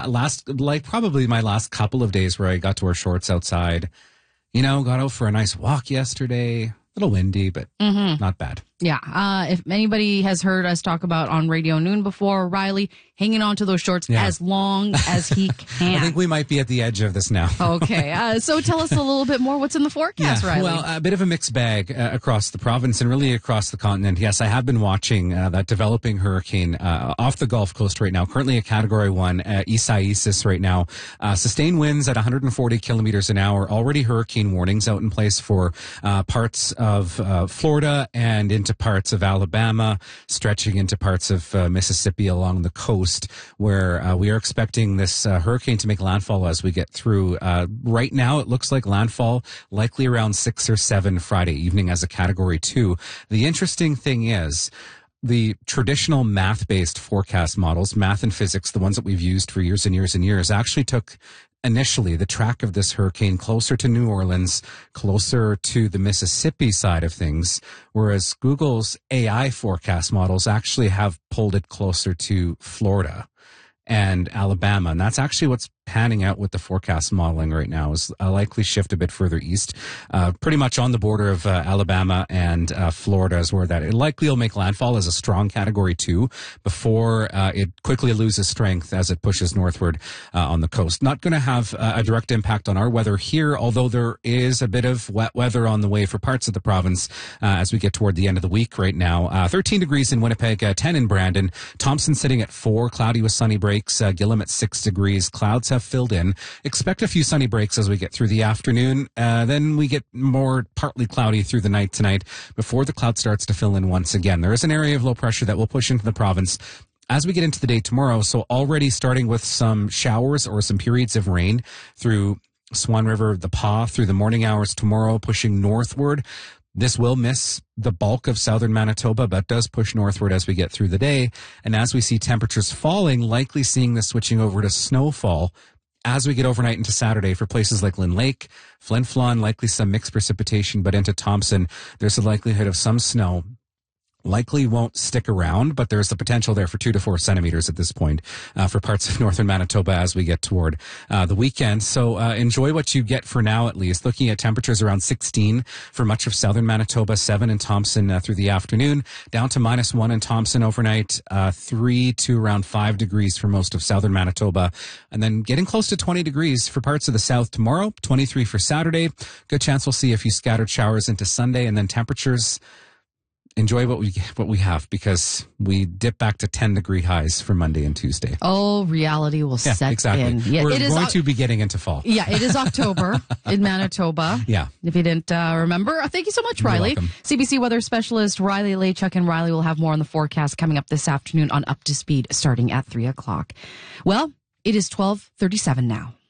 probably my last couple of days where I got to wear shorts outside. Got out for a nice walk yesterday. A little windy, but not bad. Yeah. If anybody has heard us talk about on Radio Noon before, Riley hanging on to those shorts as long as he can. I think we might be at the edge of this now. Okay. So tell us a little bit more. What's in the forecast, Riley? Well, a bit of a mixed bag across the province and really across the continent. Yes, I have been watching that developing hurricane off the Gulf Coast right now. Currently a Category 1, Isaias right now. Sustained winds at 140 kilometers an hour. Already hurricane warnings out in place for parts of Florida and into parts of Alabama, stretching into parts of Mississippi along the coast, where we are expecting this hurricane to make landfall as we get through. Right now, it looks like landfall likely around 6 or 7 Friday evening as a Category 2. The interesting thing is, the traditional math-based forecast models, math and physics, the ones that we've used for years and years and years, actually took initially the track of this hurricane closer to New Orleans, closer to the Mississippi side of things, whereas Google's AI forecast models actually have pulled it closer to Florida and Alabama. And that's actually what's panning out with the forecast modeling right now, is a likely shift a bit further east, pretty much on the border of Alabama and Florida is where that it likely will make landfall as a strong Category 2 before it quickly loses strength as it pushes northward on the coast. Not going to have a direct impact on our weather here, although there is a bit of wet weather on the way for parts of the province as we get toward the end of the week right now. 13 degrees in Winnipeg, 10 in Brandon, Thompson sitting at 4, cloudy with sunny breaks, Gillam at 6 degrees, clouds have filled in. Expect a few sunny breaks as we get through the afternoon. Then we get more partly cloudy through the night tonight before the cloud starts to fill in once again. There is an area of low pressure that will push into the province as we get into the day tomorrow. So already starting with some showers or some periods of rain through Swan River, the Pas, through the morning hours tomorrow, pushing northward. This will miss the bulk of southern Manitoba, but does push northward as we get through the day. And as we see temperatures falling, likely seeing this switching over to snowfall as we get overnight into Saturday for places like Lynn Lake, Flin Flon, likely some mixed precipitation, but into Thompson, there's a likelihood of some snow. Likely won't stick around, but there's the potential there for 2 to 4 centimeters at this point for parts of northern Manitoba as we get toward the weekend. So enjoy what you get for now, at least. Looking at temperatures around 16 for much of southern Manitoba, 7 in Thompson through the afternoon, down to -1 in Thompson overnight, 3 to around 5 degrees for most of southern Manitoba, and then getting close to 20 degrees for parts of the south tomorrow, 23 for Saturday. Good chance we'll see a few scattered showers into Sunday, and then temperatures, enjoy what we have, because we dip back to 10-degree highs for Monday and Tuesday. Oh, reality will set in. Yeah, we're going to be getting into fall. Yeah, it is October in Manitoba. Yeah. If you didn't remember. Thank you so much, Riley. You're welcome. CBC weather specialist Riley Lachuk, and Riley will have more on the forecast coming up this afternoon on Up to Speed starting at 3 o'clock. Well, it is 12:37 now.